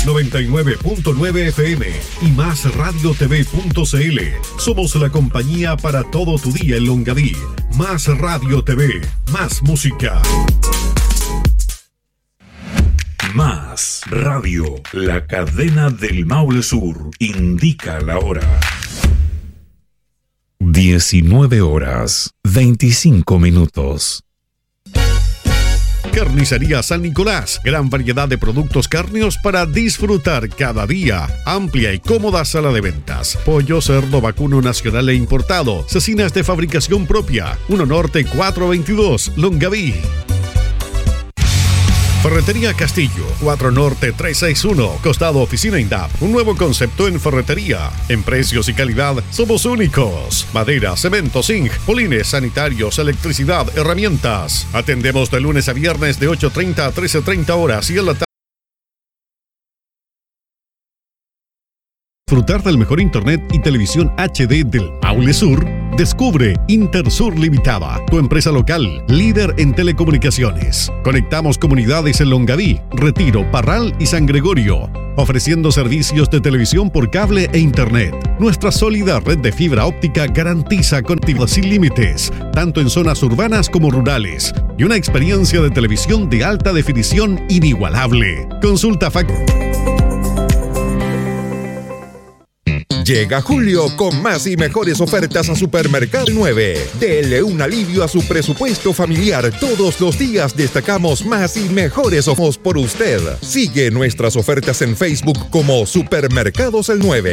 99.9 FM y MásRadioTV.cl. Somos la compañía para todo tu día en Longaví. Más Radio TV, más música. Más Radio, la cadena del Maule Sur, indica la hora. 19:25. Carnicería San Nicolás, gran variedad de productos cárneos para disfrutar cada día. Amplia y cómoda sala de ventas. Pollo, cerdo, vacuno nacional e importado. Cecinas de fabricación propia. 1 Norte 422, Longaví. Ferretería Castillo, 4 Norte 361, costado Oficina INDAP. Un nuevo concepto en ferretería. En precios y calidad somos únicos. Madera, cemento, zinc, polines, sanitarios, electricidad, herramientas. Atendemos de lunes a viernes de 8:30 a 13:30 horas y en la tarde. Disfrutar del mejor internet y televisión HD del Maule Sur. Descubre Intersur Limitada, tu empresa local, líder en telecomunicaciones. Conectamos comunidades en Longaví, Retiro, Parral y San Gregorio, ofreciendo servicios de televisión por cable e internet. Nuestra sólida red de fibra óptica garantiza conectividad sin límites, tanto en zonas urbanas como rurales, y una experiencia de televisión de alta definición inigualable. Consulta Llega julio con más y mejores ofertas a Supermercado 9. Dele un alivio a su presupuesto familiar. Todos los días destacamos más y mejores ofertas por usted. Sigue nuestras ofertas en Facebook como Supermercados el 9.